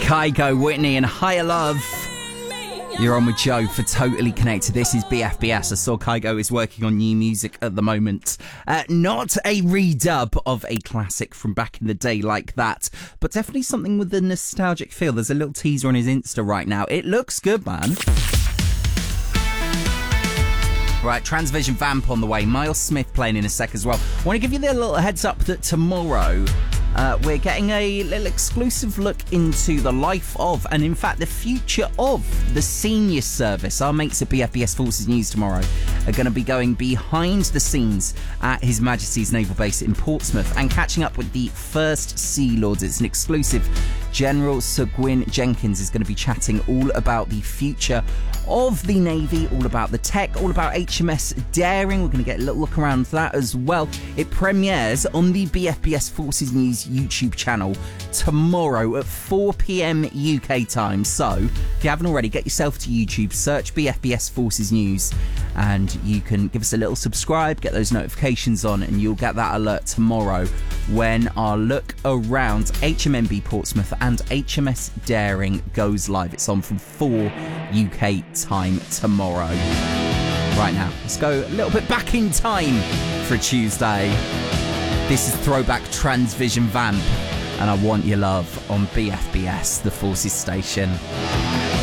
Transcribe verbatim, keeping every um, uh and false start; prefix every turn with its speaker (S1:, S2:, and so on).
S1: Kygo, Whitney, and Higher Love. You're on with Joe for Totally Connected. This is B F B S. I saw Kygo is working on new music at the moment. Uh, not a redub of a classic from back in the day like that, but definitely something with a nostalgic feel. There's a little teaser on his Insta right now. It looks good, man. Right, Transvision Vamp on the way. Miles Smith playing in a sec as well. I want to give you the little heads up that tomorrow uh, we're getting a little exclusive look into the life of, and in fact the future of, the senior service. Our mates at B F B S Forces News tomorrow are going to be going behind the scenes at His Majesty's Naval Base in Portsmouth and catching up with the First Sea Lords. It's an exclusive. General Sir Gwyn Jenkins is going to be chatting all about the future of the Navy, all about the tech, all about H M S Daring. We're going to get a little look around that as well. It premieres on the B F B S Forces News YouTube channel tomorrow at four p.m. U K time. So, if you haven't already, get yourself to YouTube, search B F B S Forces News, and you can give us a little subscribe, get those notifications on, and you'll get that alert tomorrow when our look around H M N B Portsmouth and H M S Daring goes live. It's on from four U K time tomorrow. Right now, let's go a little bit back in time for Tuesday. This is Throwback Transvision Vamp, and I Want Your Love on B F B S, the Forces station.